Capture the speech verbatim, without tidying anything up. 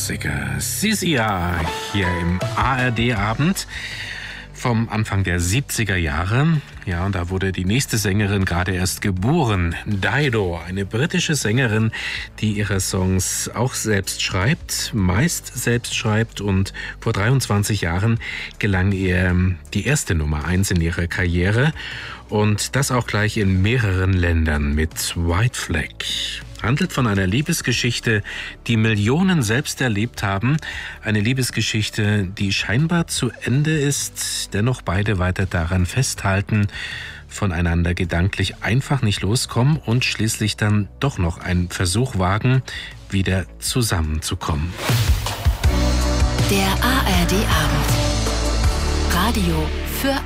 Klassiker. Sia hier im A R D-Abend vom Anfang der siebziger Jahre. Ja, und da wurde die nächste Sängerin gerade erst geboren. Dido, eine britische Sängerin, die ihre Songs auch selbst schreibt, meist selbst schreibt. Und vor dreiundzwanzig Jahren gelang ihr die erste Nummer eins in ihrer Karriere. Und das auch gleich in mehreren Ländern mit White Flag. Handelt von einer Liebesgeschichte, die Millionen selbst erlebt haben. Eine Liebesgeschichte, die scheinbar zu Ende ist, dennoch beide weiter daran festhalten, voneinander gedanklich einfach nicht loskommen und schließlich dann doch noch einen Versuch wagen, wieder zusammenzukommen. Der A R D-Abend. Radio